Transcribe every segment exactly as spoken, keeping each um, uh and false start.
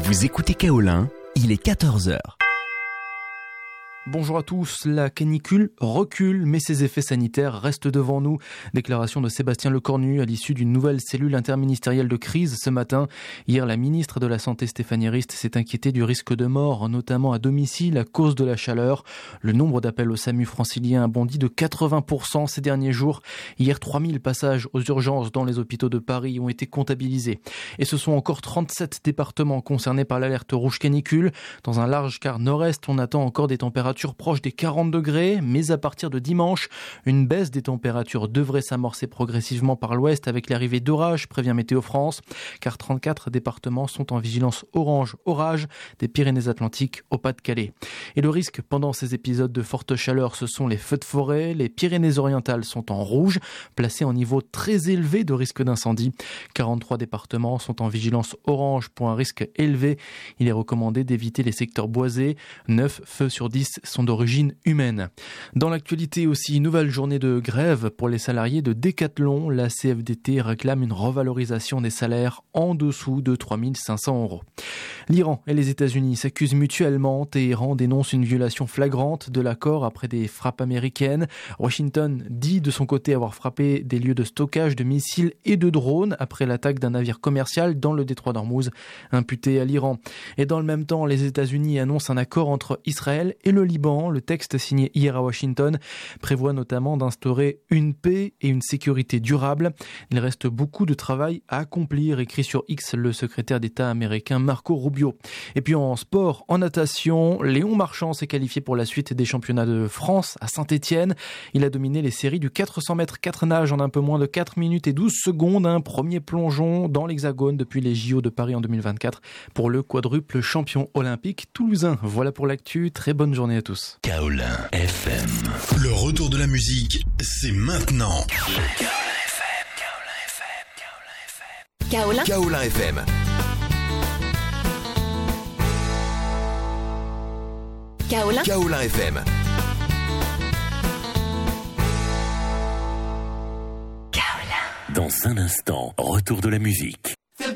Vous écoutez Kaolin, il est quatorze heures. Bonjour à tous, la canicule recule, mais ses effets sanitaires restent devant nous. Déclaration de Sébastien Lecornu à l'issue d'une nouvelle cellule interministérielle de crise ce matin. Hier, la ministre de la Santé Stéphanie Rist s'est inquiétée du risque de mort, notamment à domicile à cause de la chaleur. Le nombre d'appels au SAMU francilien a bondi de quatre-vingts pour cent ces derniers jours. Hier, trois mille passages aux urgences dans les hôpitaux de Paris ont été comptabilisés. Et ce sont encore trente-sept départements concernés par l'alerte rouge canicule. Dans un large quart nord-est, on attend encore des températures proche des quarante degrés, mais à partir de dimanche, une baisse des températures devrait s'amorcer progressivement par l'ouest avec l'arrivée d'orages, prévient Météo France, car trente-quatre départements sont en vigilance orange orage des Pyrénées-Atlantiques au Pas-de-Calais. Et le risque pendant ces épisodes de forte chaleur, ce sont les feux de forêt. Les Pyrénées-Orientales sont en rouge, placées en niveau très élevé de risque d'incendie. quarante-trois départements sont en vigilance orange pour un risque élevé. Il est recommandé d'éviter les secteurs boisés. neuf feux sur dix sont d'origine humaine. Dans l'actualité aussi, une nouvelle journée de grève pour les salariés de Decathlon. La C F D T réclame une revalorisation des salaires en dessous de trois mille cinq cents euros. L'Iran et les États-Unis s'accusent mutuellement. Téhéran dénonce une violation flagrante de l'accord après des frappes américaines. Washington dit de son côté avoir frappé des lieux de stockage de missiles et de drones après l'attaque d'un navire commercial dans le détroit d'Ormuz, imputé à l'Iran. Et dans le même temps, les États-Unis annoncent un accord entre Israël et le Liban. Le texte signé hier à Washington prévoit notamment d'instaurer une paix et une sécurité durable. Il reste beaucoup de travail à accomplir, écrit sur X le secrétaire d'État américain Marco Rubio. Et puis en sport, en natation, Léon Marchand s'est qualifié pour la suite des championnats de France à Saint-Étienne. Il a dominé les séries du quatre cents mètres quatre nages en un peu moins de quatre minutes et douze secondes. Un premier plongeon dans l'Hexagone depuis les J O de Paris en deux mille vingt-quatre pour le quadruple champion olympique toulousain. Voilà pour l'actu. Très bonne journée à tous. Kaolin F M. Le retour de la musique, c'est maintenant. Kaolin Kaolin F M. Kaolin Kaolin F M. Kaolin. Dans un instant, retour de la musique.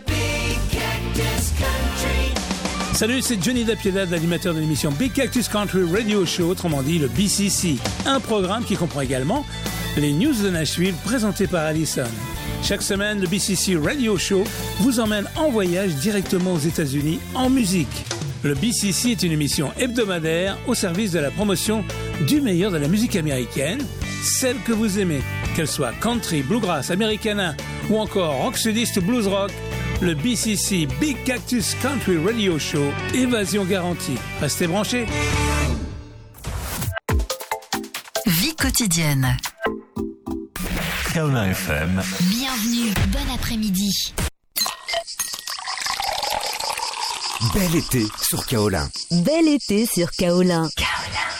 Salut, c'est Johnny Dapiedad, l'animateur de l'émission Big Cactus Country Radio Show, autrement dit le B C C. Un programme qui comprend également les news de Nashville présentées par Allison. Chaque semaine, le B C C Radio Show vous emmène en voyage directement aux États-Unis en musique. Le B C C est une émission hebdomadaire au service de la promotion du meilleur de la musique américaine, celle que vous aimez, qu'elle soit country, bluegrass, americana ou encore rock sudiste ou blues rock. Le B C C Big Cactus Country Radio Show, évasion garantie. Restez branchés. Vie quotidienne. Kaolin F M. Bienvenue, bon après-midi. Bel été sur Kaolin. Bel été sur Kaolin. Kaolin.